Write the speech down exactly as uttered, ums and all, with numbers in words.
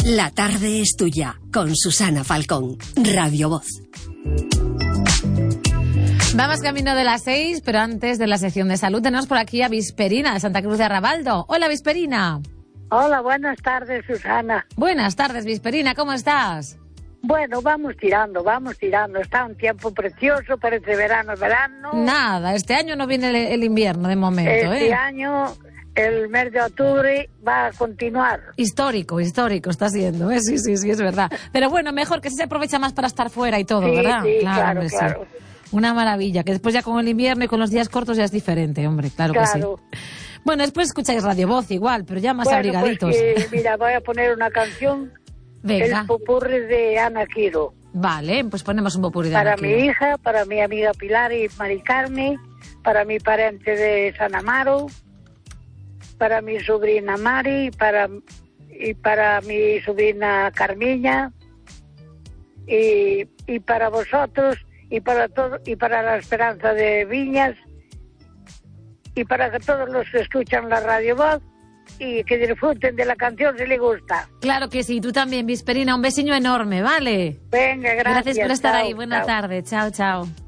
La tarde es tuya, con Susana Falcón, Radio Voz. Vamos camino de las seis, pero antes de la sección de salud tenemos por aquí a Visperina de Santa Cruz de Arrabaldo. Hola, Visperina. Hola, buenas tardes, Susana. Buenas tardes, Visperina, ¿cómo estás? Bueno, vamos tirando, vamos tirando. Está un tiempo precioso, parece verano, verano. Nada, este año no viene el, el invierno de momento, este ¿eh? Este año, el mes de octubre va a continuar. Histórico, histórico está siendo, ¿eh? Sí, sí, sí, es verdad. Pero bueno, mejor que se aprovecha más para estar fuera y todo, sí, ¿verdad? Sí, claro, claro, hombre, claro. Sí. Una maravilla, que después ya con el invierno y con los días cortos ya es diferente, hombre, claro, claro. que sí. Bueno, después escucháis Radio Voz igual, pero ya más bueno, abrigaditos. Pues que, mira, voy a poner una canción. Venga. El popurrí de Ana Quiro. Vale, pues ponemos un popurrí de Para Ana mi Quiro. hija, para mi amiga Pilar y Mari Carmen, para mi pariente de San Amaro, para mi sobrina Mari, para, y para mi sobrina Carmiña, y, y para vosotros, y para todo, y para la Esperanza de Viñas, y para que todos los que escuchan la Radio Voz y que disfruten de la canción si les gusta. Claro que sí, tú también, Visperina, un besiño enorme, ¿vale? Venga, gracias. Gracias por estar chao, ahí, buena chao. tarde, chao, chao.